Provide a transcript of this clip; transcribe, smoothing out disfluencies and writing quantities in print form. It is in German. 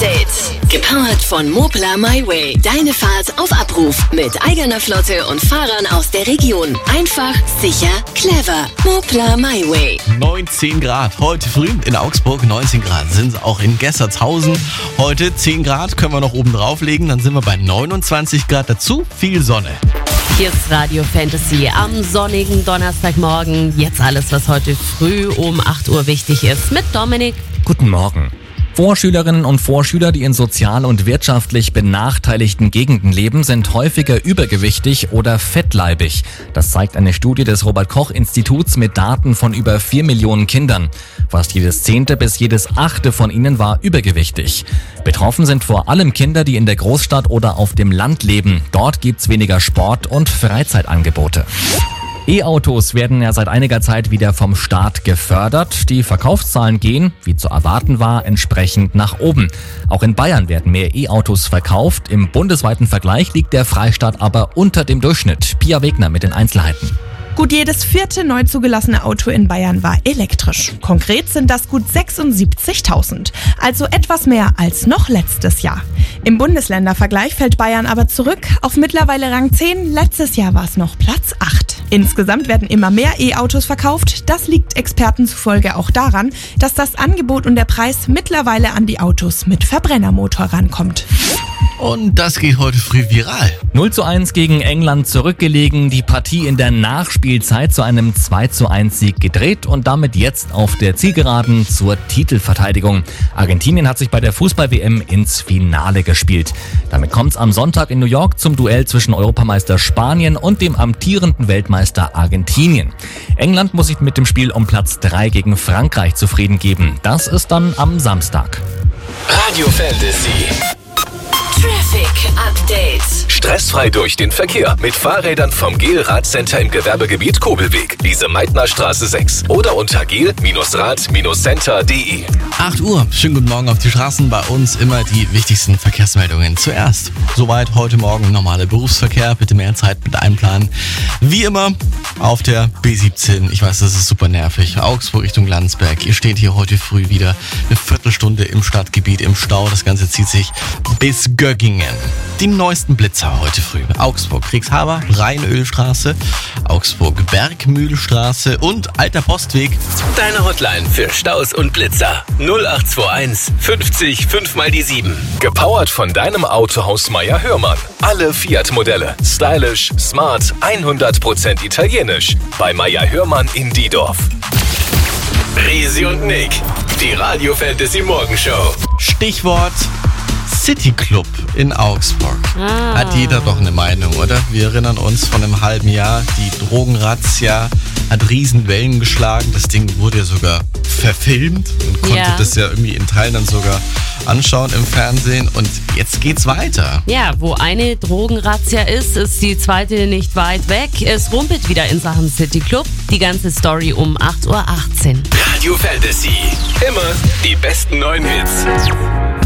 Update. Gepowert von Moplar My Way. Deine Fahrt auf Abruf. Mit eigener Flotte und Fahrern aus der Region. Einfach, sicher, clever. Moplar My Way. 19 Grad. Heute früh in Augsburg 19 Grad. Sind es auch in Gessertshausen. Heute 10 Grad können wir noch oben drauflegen. Dann sind wir bei 29 Grad. Dazu viel Sonne. Hier ist Radio Fantasy am sonnigen Donnerstagmorgen. Jetzt alles, was heute früh um 8 Uhr wichtig ist. Mit Dominik. Guten Morgen. Vorschülerinnen und Vorschüler, die in sozial und wirtschaftlich benachteiligten Gegenden leben, sind häufiger übergewichtig oder fettleibig. Das zeigt eine Studie des Robert-Koch-Instituts mit Daten von über 4 Millionen Kindern. Fast jedes 10. bis jedes 8. von ihnen war übergewichtig. Betroffen sind vor allem Kinder, die in der Großstadt oder auf dem Land leben. Dort gibt's weniger Sport- und Freizeitangebote. E-Autos werden ja seit einiger Zeit wieder vom Staat gefördert. Die Verkaufszahlen gehen, wie zu erwarten war, entsprechend nach oben. Auch in Bayern werden mehr E-Autos verkauft. Im bundesweiten Vergleich liegt der Freistaat aber unter dem Durchschnitt. Pia Wegner mit den Einzelheiten. Gut jedes 4. neu zugelassene Auto in Bayern war elektrisch. Konkret sind das gut 76.000, also etwas mehr als noch letztes Jahr. Im Bundesländervergleich fällt Bayern aber zurück auf mittlerweile Rang 10. Letztes Jahr war es noch Platz 8. Insgesamt werden immer mehr E-Autos verkauft. Das liegt Experten zufolge auch daran, dass das Angebot und der Preis mittlerweile an die Autos mit Verbrennermotor rankommt. Und das geht heute früh viral. 0:1 gegen England zurückgelegen, die Partie in der Nachspielzeit zu einem 2:1 Sieg gedreht und damit jetzt auf der Zielgeraden zur Titelverteidigung. Argentinien hat sich bei der Fußball-WM ins Finale gespielt. Damit kommt's am Sonntag in New York zum Duell zwischen Europameister Spanien und dem amtierenden Weltmeister Argentinien. England muss sich mit dem Spiel um Platz 3 gegen Frankreich zufrieden geben. Das ist dann am Samstag. Radio Fantasy. Traffic Update. Stressfrei durch den Verkehr mit Fahrrädern vom GEL-Radcenter im Gewerbegebiet Kobelweg, Lise-Meitner-Straße 6 oder unter gel-rad-center.de. 8 Uhr. Schönen guten Morgen auf die Straßen. Bei uns immer die wichtigsten Verkehrsmeldungen zuerst. Soweit heute Morgen normaler Berufsverkehr. Bitte mehr Zeit mit einplanen. Wie immer auf der B17. Ich weiß, das ist super nervig. Augsburg Richtung Landsberg. Ihr steht hier heute früh wieder eine Viertelstunde im Stadtgebiet im Stau. Das Ganze zieht sich bis Göggingen. Die neuesten Blitzer heute früh. Augsburg Kriegshaber, Rheinölstraße, Augsburg Bergmühlstraße und Alter Postweg. Deine Hotline für Staus und Blitzer. 0821 50 5 mal die 7. Gepowert von deinem Autohaus Meier Hörmann. Alle Fiat-Modelle. Stylisch, smart, 100% italienisch. Bei Meier Hörmann in Diedorf. Risi und Nick. Die Radio Fantasy Morgenshow. Stichwort City Club in Augsburg. Hat jeder doch eine Meinung, oder? Wir erinnern uns von einem halben Jahr, die Drogenrazzia hat Riesenwellen geschlagen. Das Ding wurde ja sogar verfilmt und konnte das ja irgendwie in Teilen dann sogar anschauen im Fernsehen. Und jetzt geht's weiter. Ja, wo eine Drogenrazzia ist, ist die zweite nicht weit weg. Es rumpelt wieder in Sachen City Club. Die ganze Story um 8:18 Uhr. Radio Fantasy. Immer die besten neuen Hits.